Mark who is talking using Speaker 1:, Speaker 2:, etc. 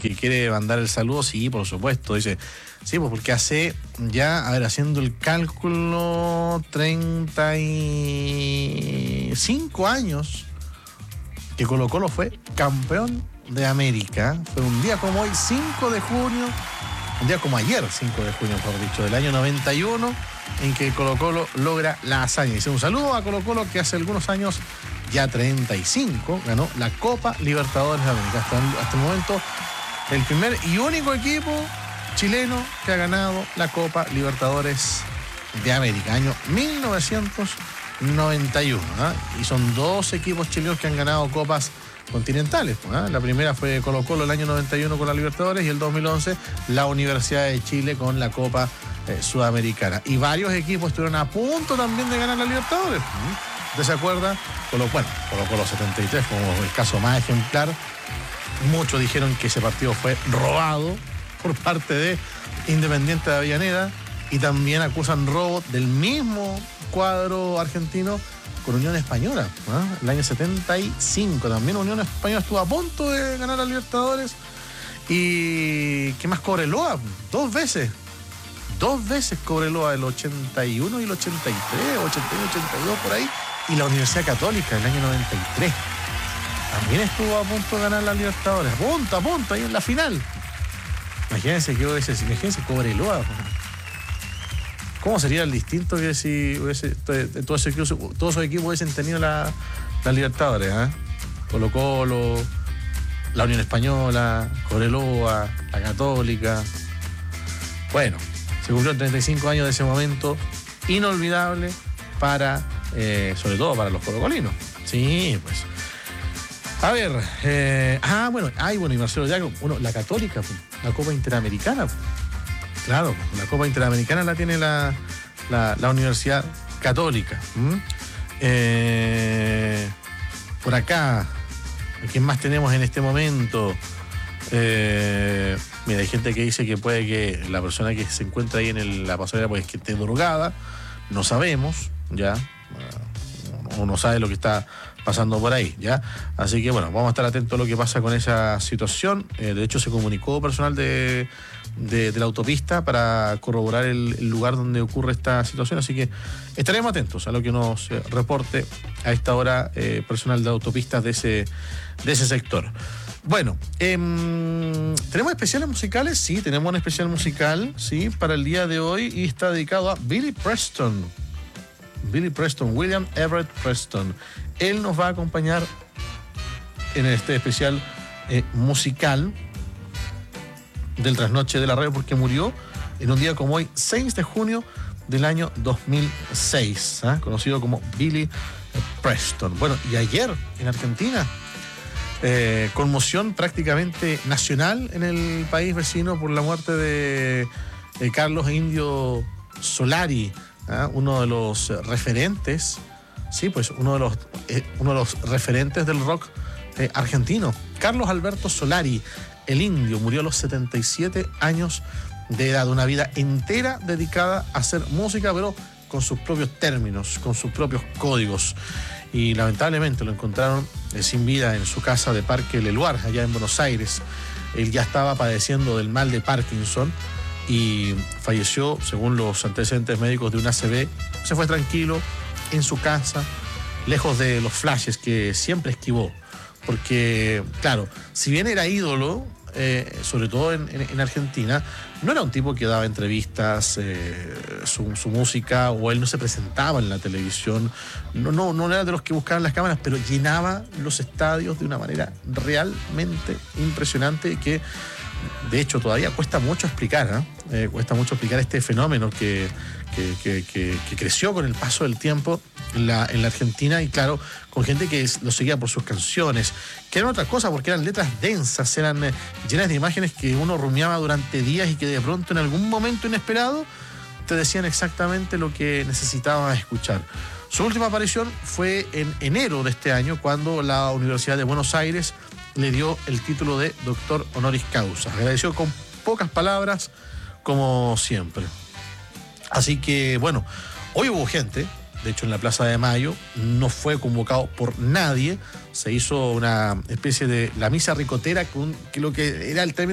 Speaker 1: que quiere mandar el saludo, sí, por supuesto, dice, sí, pues porque hace ya, a ver, haciendo el cálculo, 35 años que Colo-Colo fue campeón de América. Fue un día como hoy, 5 de junio, un día como ayer, 5 de junio, mejor dicho, del año 91, en que Colo-Colo logra la hazaña. Dice un saludo a Colo-Colo que hace algunos años, ya 35, ganó la Copa Libertadores de América. Hasta el momento, el primer y único equipo chileno que ha ganado la Copa Libertadores de América, año 1991. Y son 2 equipos chilenos que han ganado copas continentales. La primera fue Colo-Colo el año 91 con la Libertadores y el 2011 la Universidad de Chile con la Copa Sudamericana. Y varios equipos estuvieron a punto también de ganar la Libertadores. ¿Usted se acuerda? Colo-Colo 73 como el caso más ejemplar. Muchos dijeron que ese partido fue robado por parte de Independiente de Avellaneda y también acusan robo del mismo cuadro argentino con Unión Española, el año 75. También Unión Española estuvo a punto de ganar a Libertadores. ¿Y qué más? Cobreloa, 2 veces Cobreloa, el 81 y el 83, 81, 82 por ahí. Y la Universidad Católica, el año 93. También estuvo a punto de ganar la Libertadores. A punto, ahí en la final. Imagínense Cobreloa. ¿Cómo sería el distinto que si todos esos equipos hubiesen tenido la Libertadores? Colo-Colo, la Unión Española, Cobreloa, la Católica. Bueno, se cumplió 35 años de ese momento inolvidable sobre todo para los colocolinos. Sí, pues. A ver, y Marcelo Yaco, la Católica, la Copa Interamericana. Claro, la Copa Interamericana la tiene la Universidad Católica. Por acá, ¿quién más tenemos en este momento? Mira, hay gente que dice que puede que la persona que se encuentra ahí en la pasarela pues que esté drogada. No sabemos, ya. Uno sabe lo que está pasando por ahí, ¿ya? Así que, bueno, vamos a estar atentos a lo que pasa con esa situación. De hecho, se comunicó personal de la autopista para corroborar el lugar donde ocurre esta situación, así que estaremos atentos a lo que nos reporte a esta hora personal de autopistas de ese sector. Bueno, ¿tenemos especiales musicales? Sí, tenemos un especial musical, sí, para el día de hoy y está dedicado a Billy Preston, William Everett Preston. Él nos va a acompañar en este especial musical del Trasnoche de la Radio porque murió en un día como hoy, 6 de junio del año 2006, conocido como Billy Preston. Bueno, y ayer en Argentina, conmoción prácticamente nacional en el país vecino por la muerte de Carlos Indio Solari, uno de los referentes, sí, pues uno de los referentes del rock argentino. Carlos Alberto Solari, el Indio, murió a los 77 años de edad, una vida entera dedicada a hacer música, pero con sus propios términos, con sus propios códigos. Y lamentablemente lo encontraron sin vida en su casa de Parque Leluar, allá en Buenos Aires. Él ya estaba padeciendo del mal de Parkinson y falleció, según los antecedentes médicos, de un ACV. Se fue tranquilo en su casa, lejos de los flashes que siempre esquivó. Porque, claro, si bien era ídolo, sobre todo en Argentina, no era un tipo que daba entrevistas, su música, o él no se presentaba en la televisión, no era de los que buscaban las cámaras, pero llenaba los estadios de una manera realmente impresionante que, de hecho, todavía cuesta mucho explicar, cuesta mucho explicar este fenómeno que creció con el paso del tiempo en la Argentina, y claro, con gente que lo seguía por sus canciones, que eran otra cosa porque eran letras densas, eran llenas de imágenes que uno rumiaba durante días y que de pronto en algún momento inesperado te decían exactamente lo que necesitabas escuchar. Su última aparición fue en enero de este año, cuando la Universidad de Buenos Aires le dio el título de doctor honoris causa. Agradeció con pocas palabras, como siempre. Así que, bueno, hoy hubo gente, de hecho en la Plaza de Mayo, no fue convocado por nadie, se hizo una especie de la misa ricotera, que lo que era el término